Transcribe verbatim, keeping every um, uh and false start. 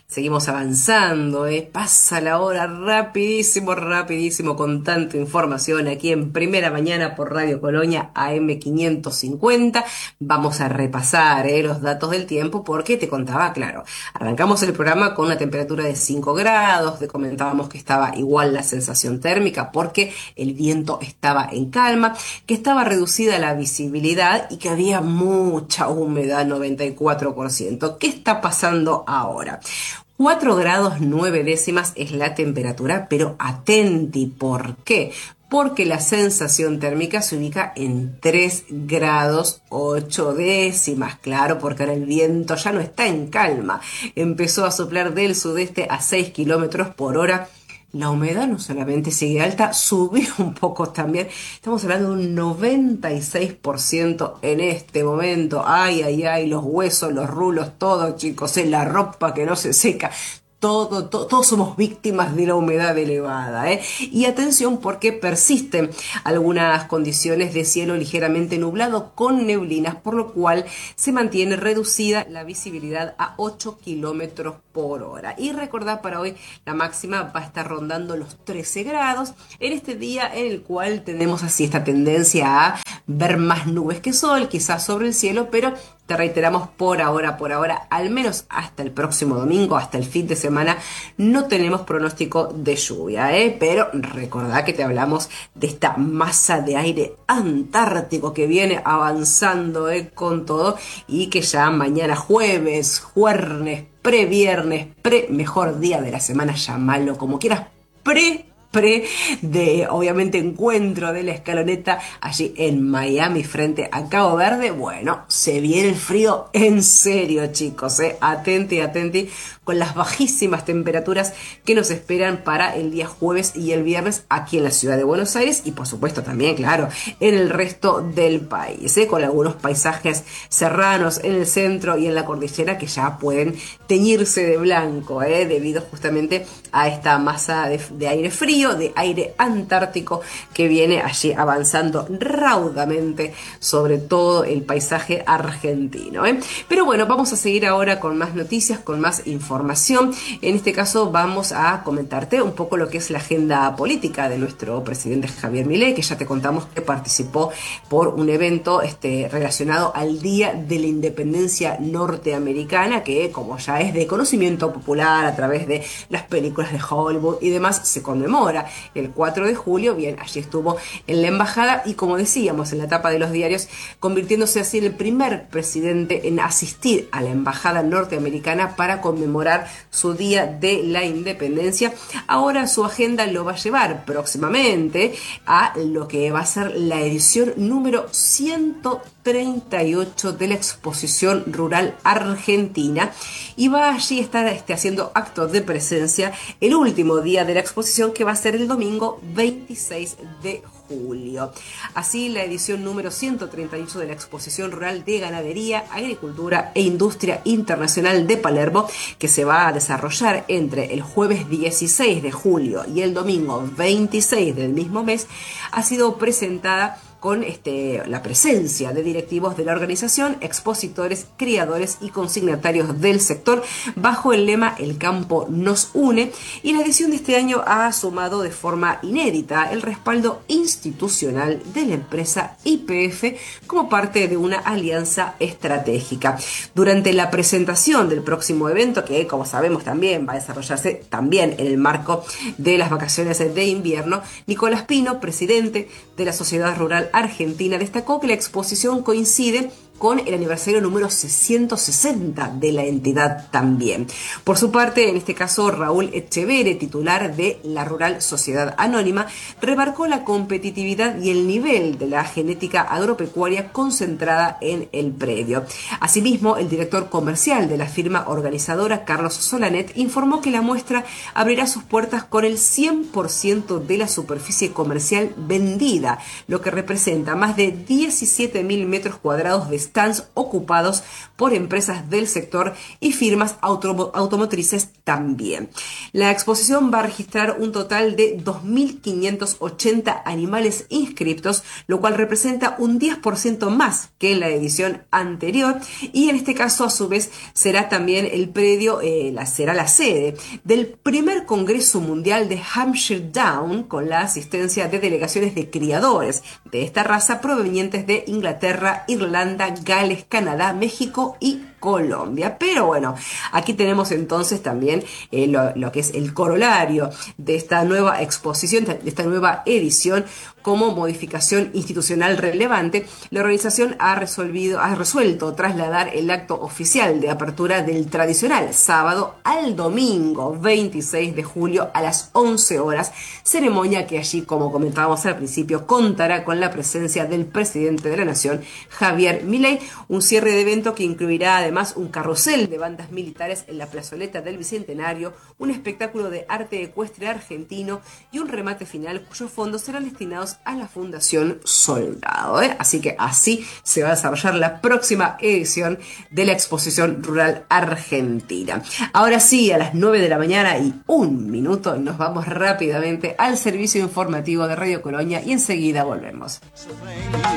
Seguimos avanzando, ¿eh? Pasa la hora rapidísimo, rapidísimo, con tanta información aquí en Primera Mañana por Radio Colonia A M quinientos cincuenta. Vamos a repasar, ¿eh? Los datos del tiempo porque te contaba, claro, arrancamos el programa con una temperatura de cinco grados, te comentábamos que estaba igual la sensación térmica porque el viento estaba en calma, que estaba reducida la visibilidad y que había mucha humedad, noventa y cuatro por ciento. ¿Qué está pasando ahora? Cuatro grados nueve décimas es la temperatura, pero atenti, ¿por qué? Porque la sensación térmica se ubica en tres grados ocho décimas, claro, porque ahora el viento ya no está en calma, empezó a soplar del sudeste a seis kilómetros por hora. La humedad no solamente sigue alta, subió un poco también. Estamos hablando de un noventa y seis por ciento en este momento. Ay, ay, ay, los huesos, los rulos, todo, chicos, es la ropa que no se seca. Todo, to- todos somos víctimas de la humedad elevada, ¿eh? Y atención porque persisten algunas condiciones de cielo ligeramente nublado con neblinas, por lo cual se mantiene reducida la visibilidad a ocho kilómetros por hora. Y recordad, para hoy la máxima va a estar rondando los trece grados en este día en el cual tenemos así esta tendencia a ver más nubes que sol, quizás sobre el cielo, pero te reiteramos por ahora, por ahora, al menos hasta el próximo domingo, hasta el fin de semana, no tenemos pronóstico de lluvia, ¿eh? Pero recordá que te hablamos de esta masa de aire antártico que viene avanzando, ¿eh? Con todo, y que ya mañana jueves, jueves, pre-viernes, pre-mejor día de la semana, llamalo como quieras, pre pre de obviamente encuentro de la escaloneta allí en Miami frente a Cabo Verde. Bueno, se viene el frío en serio, chicos, eh. Atenti, atenti con las bajísimas temperaturas que nos esperan para el día jueves y el viernes aquí en la ciudad de Buenos Aires y por supuesto también, claro, en el resto del país, eh, con algunos paisajes serranos en el centro y en la cordillera que ya pueden teñirse de blanco, eh, debido justamente a esta masa de, de aire frío, de aire antártico que viene allí avanzando raudamente sobre todo el paisaje argentino, ¿eh? Pero bueno, vamos a seguir ahora con más noticias, con más información. En este caso vamos a comentarte un poco lo que es la agenda política de nuestro presidente Javier Milei, que ya te contamos que participó por un evento este, relacionado al Día de la Independencia Norteamericana, que como ya es de conocimiento popular a través de las películas de Hollywood y demás, se conmemora el cuatro de julio. Bien, allí estuvo en la embajada y, como decíamos en la tapa de los diarios, convirtiéndose así en el primer presidente en asistir a la embajada norteamericana para conmemorar su Día de la Independencia. Ahora su agenda lo va a llevar próximamente a lo que va a ser la edición número ciento treinta y ocho de la Exposición Rural Argentina y va allí a estar este, haciendo actos de presencia el último día de la exposición, que va a ser el domingo veintiséis de julio. Así, la edición número ciento treinta y ocho de la Exposición Rural de Ganadería, Agricultura e Industria Internacional de Palermo, que se va a desarrollar entre el jueves dieciséis de julio y el domingo veintiséis del mismo mes, ha sido presentada con este, la presencia de directivos de la organización, expositores, criadores y consignatarios del sector, bajo el lema El campo nos une, y la edición de este año ha sumado de forma inédita el respaldo institucional de la empresa Y P F como parte de una alianza estratégica. Durante la presentación del próximo evento, que como sabemos también va a desarrollarse también en el marco de las vacaciones de invierno, Nicolás Pino, presidente de la Sociedad Rural Argentina, destacó que la exposición coincide con el aniversario número ciento sesenta de la entidad también. Por su parte, en este caso, Raúl Echevere, titular de la Rural Sociedad Anónima, remarcó la competitividad y el nivel de la genética agropecuaria concentrada en el predio. Asimismo, el director comercial de la firma organizadora, Carlos Solanet, informó que la muestra abrirá sus puertas con el cien por ciento de la superficie comercial vendida, lo que representa más de diecisiete mil metros cuadrados de stands ocupados por empresas del sector y firmas auto- automotrices también. La exposición va a registrar un total de dos mil quinientos ochenta animales inscriptos, lo cual representa un diez por ciento más que en la edición anterior, y en este caso a su vez será también el predio, eh, la, será la sede del primer Congreso Mundial de Hampshire Down, con la asistencia de delegaciones de criadores de esta raza provenientes de Inglaterra, Irlanda, Gales, Canadá, México y Colombia. Pero bueno, aquí tenemos entonces también eh, lo, lo que es el corolario de esta nueva exposición, de esta nueva edición. Como modificación institucional relevante, la organización ha, resolvido, ha resuelto trasladar el acto oficial de apertura del tradicional sábado al domingo veintiséis de julio a las once horas, ceremonia que allí, como comentábamos al principio, contará con la presencia del presidente de la Nación, Javier Milei, un cierre de evento que incluirá además un carrusel de bandas militares en la plazoleta del Bicentenario, un espectáculo de arte ecuestre argentino y un remate final cuyos fondos serán destinados a la Fundación Soldado, ¿eh? Así que así se va a desarrollar la próxima edición de la Exposición Rural Argentina. Ahora sí, a las nueve de la mañana y un minuto nos vamos rápidamente al servicio informativo de Radio Colonia y enseguida volvemos.